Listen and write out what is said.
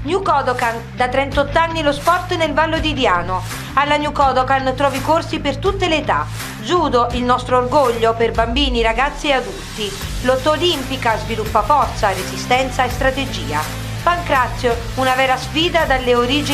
New Kodokan, da 38 anni lo sport nel Vallo di Diano. Alla New Kodokan trovi corsi per tutte le età. Judo, il nostro orgoglio per bambini, ragazzi e adulti. Lotto olimpica, sviluppa forza, resistenza e strategia. Pancrazio, una vera sfida dalle origini